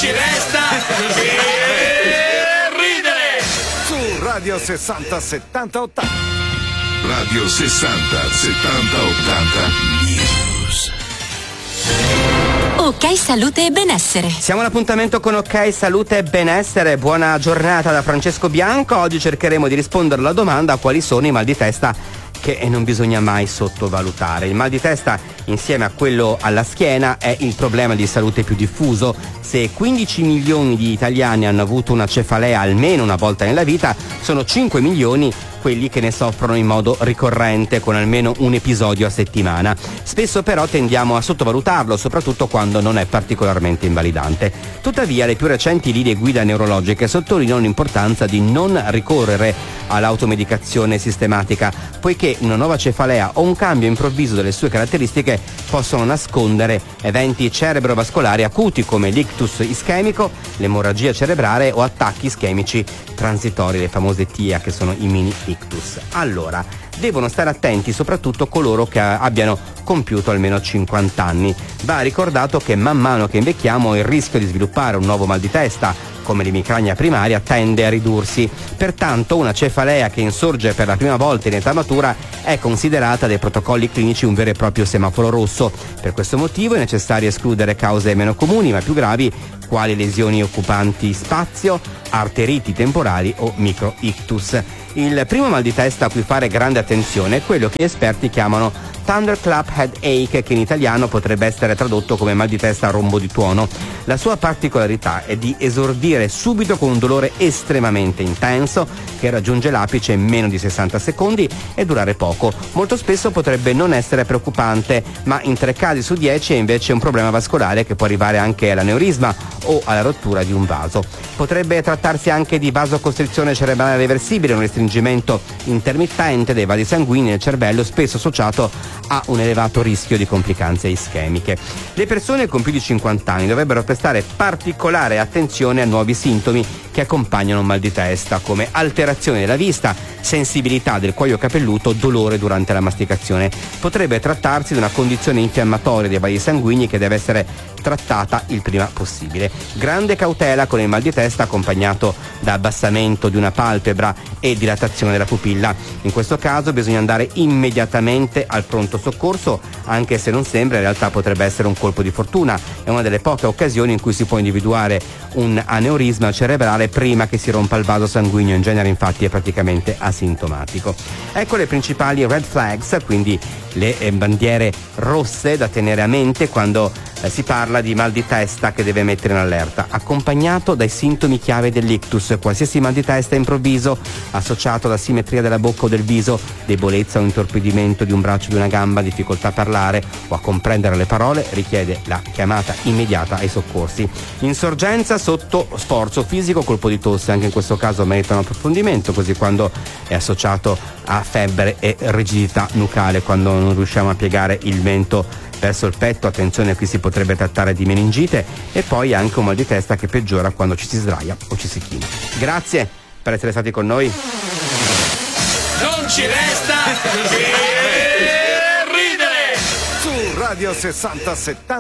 ci resta che ridere. Su Radio 60 70 80. Radio 60 70 80 News. Ok Salute e Benessere. Siamo all'appuntamento con Ok Salute e Benessere. Buona giornata da Francesco Bianco. Oggi cercheremo di rispondere alla domanda: quali sono i mal di testa che non bisogna mai sottovalutare. Il mal di testa, insieme a quello alla schiena, è il problema di salute più diffuso. Se 15 milioni di italiani hanno avuto una cefalea almeno una volta nella vita, sono 5 milioni quelli che ne soffrono in modo ricorrente, con almeno un episodio a settimana. Spesso però tendiamo a sottovalutarlo, soprattutto quando non è particolarmente invalidante. Tuttavia, le più recenti linee guida neurologiche sottolineano l'importanza di non ricorrere all'automedicazione sistematica, poiché una nuova cefalea o un cambio improvviso delle sue caratteristiche possono nascondere eventi cerebrovascolari acuti come l'ictus ischemico, l'emorragia cerebrale o attacchi ischemici transitori, le famose TIA, che sono i mini ictus. Allora, devono stare attenti soprattutto coloro che abbiano compiuto almeno 50 anni. Va ricordato che man mano che invecchiamo il rischio di sviluppare un nuovo mal di testa, come l'emicrania primaria, tende a ridursi. Pertanto una cefalea che insorge per la prima volta in età matura è considerata dai protocolli clinici un vero e proprio semaforo rosso. Per questo motivo è necessario escludere cause meno comuni ma più gravi, quali lesioni occupanti spazio, arteriti temporali o microictus. Il primo mal di testa a cui fare grande attenzione è quello che gli esperti chiamano thunderclap headache, che in italiano potrebbe essere tradotto come mal di testa a rombo di tuono. La sua particolarità è di esordire subito con un dolore estremamente intenso che raggiunge l'apice in meno di 60 secondi e durare poco. Molto spesso potrebbe non essere preoccupante, ma in 3 casi su 10 è invece un problema vascolare che può arrivare anche all'aneurisma o alla rottura di un vaso. Potrebbe trattarsi anche di vasocostrizione cerebrale reversibile, un restringimento intermittente dei vasi sanguigni nel cervello, spesso associato a un elevato rischio di complicanze ischemiche. Le persone con più di 50 anni dovrebbero prestare particolare attenzione a nuovi sintomi che accompagnano un mal di testa, come alterazione della vista, sensibilità del cuoio capelluto, dolore durante la masticazione. Potrebbe trattarsi di una condizione infiammatoria dei vasi sanguigni che deve essere trattata il prima possibile. Grande cautela con il mal di testa accompagnato da abbassamento di una palpebra e dilatazione della pupilla. In questo caso bisogna andare immediatamente al pronto soccorso, anche se non sembra, in realtà potrebbe essere un colpo di fortuna. È una delle poche occasioni in cui si può individuare un aneurisma cerebrale prima che si rompa il vaso sanguigno. In genere infatti è praticamente asintomatico. Ecco le principali red flags, quindi le bandiere rosse da tenere a mente quando si parla di mal di testa che deve mettere in allerta, accompagnato dai sintomi chiave dell'ictus. Qualsiasi mal di testa improvviso associato ad asimmetria della bocca o del viso, debolezza o intorpidimento di un braccio o di una gamba, difficoltà a parlare o a comprendere le parole, richiede la chiamata immediata ai soccorsi. Insorgenza sotto sforzo fisico, colpo di tosse, anche in questo caso merita un approfondimento, così quando è associato a febbre e rigidità nucale, quando non riusciamo a piegare il mento verso il petto, attenzione, qui si potrebbe trattare di meningite. E poi anche un mal di testa che peggiora quando ci si sdraia o ci si china. Grazie per essere stati con noi. Non ci resta che ridere. Su Radio 60 70